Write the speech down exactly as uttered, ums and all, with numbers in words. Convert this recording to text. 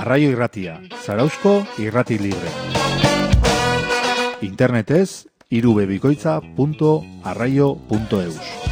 Arraio Irratia, Zarauzko irrati libre. Internetez, irubebikoitza punto arraio punto eus.